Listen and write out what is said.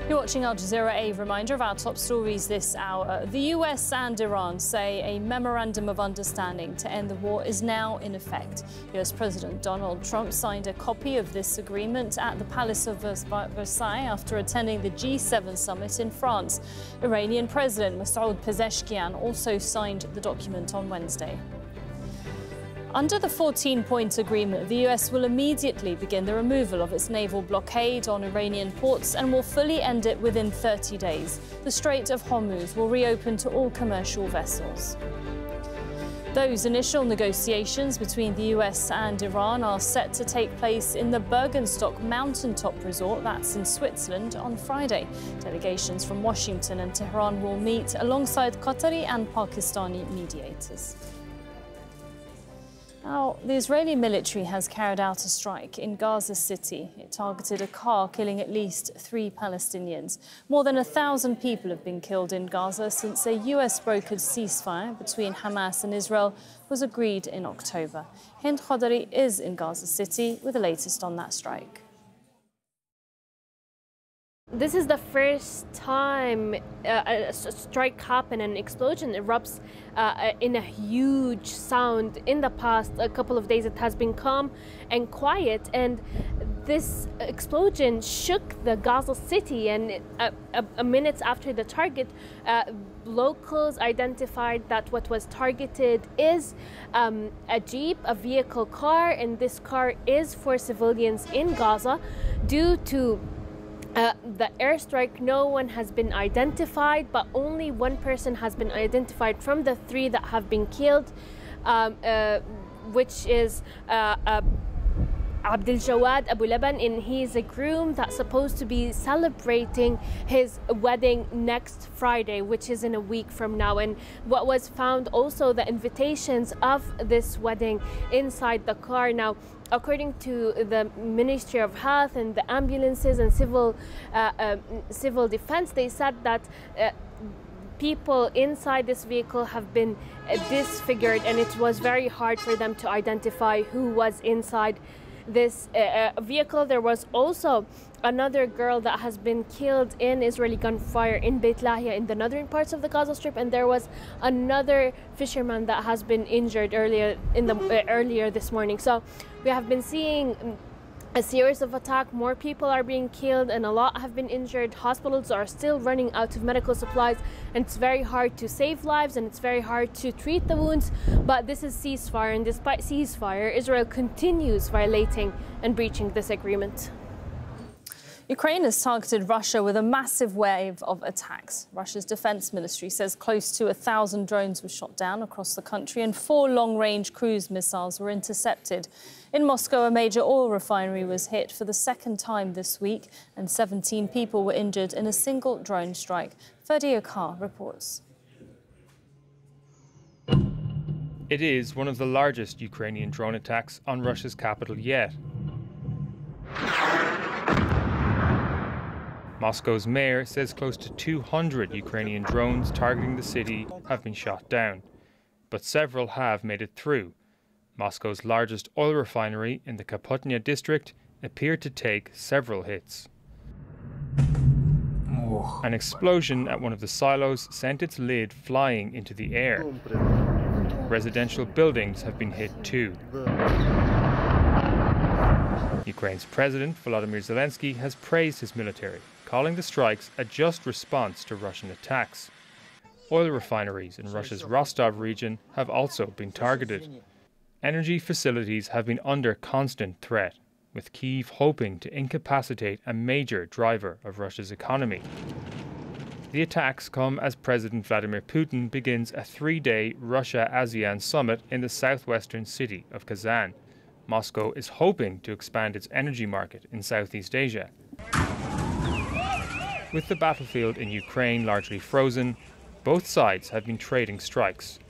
You're watching Al Jazeera. A reminder of our top stories this hour. The US and Iran say a memorandum of understanding to end the war is now in effect. US President Donald Trump signed a copy of this agreement at the Palace of Versailles after attending the G7 summit in France. Iranian President Masoud Pezeshkian also signed the document on Wednesday. Under the 14-point agreement, the US will immediately begin the removal of its naval blockade on Iranian ports and will fully end it within 30 days. The Strait of Hormuz will reopen to all commercial vessels. Those initial negotiations between the US and Iran are set to take place in the Bergenstock mountaintop resort, that's in Switzerland, on Friday. Delegations from Washington and Tehran will meet alongside Qatari and Pakistani mediators. Now, the Israeli military has carried out a strike in Gaza City. It targeted a car, killing at least 3 Palestinians. More than 1,000 people have been killed in Gaza since a US-brokered ceasefire between Hamas and Israel was agreed in October. Hind Khadari is in Gaza City with the latest on that strike. This is the first time a strike happened, an explosion erupts in a huge sound. In the past a couple of days it has been calm and quiet, and this explosion shook the Gaza city, and minutes after the target, locals identified that what was targeted is a Jeep, a vehicle car, and this car is for civilians in Gaza. Due to the airstrike, no one has been identified, but only one person has been identified from the 3 that have been killed, which is Abdel Jawad Abu Laban, and he is a groom that's supposed to be celebrating his wedding next Friday, which is in a week from now. And what was found also, the invitations of this wedding inside the car. Now, according to the Ministry of Health and the ambulances and civil defense, they said that people inside this vehicle have been disfigured, and it was very hard for them to identify who was inside this vehicle. There was also another girl that has been killed in Israeli gunfire in Beit Lahia in the northern parts of the Gaza Strip, and there was another fisherman that has been injured earlier this morning. So we have been seeing a series of attacks. More people are being killed and a lot have been injured. Hospitals are still running out of medical supplies, and it's very hard to save lives and it's very hard to treat the wounds. But this is ceasefire, and despite ceasefire, Israel continues violating and breaching this agreement. Ukraine has targeted Russia with a massive wave of attacks. Russia's defense ministry says close to 1,000 drones were shot down across the country and 4 long-range cruise missiles were intercepted. In Moscow, a major oil refinery was hit for the 2nd time this week, and 17 people were injured in a single drone strike. Ferdi Akar reports. It is one of the largest Ukrainian drone attacks on Russia's capital yet. Moscow's mayor says close to 200 Ukrainian drones targeting the city have been shot down, but several have made it through. Moscow's largest oil refinery in the Kapotnya district appeared to take several hits. An explosion at one of the silos sent its lid flying into the air. Residential buildings have been hit too. Ukraine's President Volodymyr Zelensky has praised his military, calling the strikes a just response to Russian attacks. Oil refineries in Russia's Rostov region have also been targeted. Energy facilities have been under constant threat, with Kyiv hoping to incapacitate a major driver of Russia's economy. The attacks come as President Vladimir Putin begins a 3-day Russia-ASEAN summit in the southwestern city of Kazan. Moscow is hoping to expand its energy market in Southeast Asia. With the battlefield in Ukraine largely frozen, both sides have been trading strikes.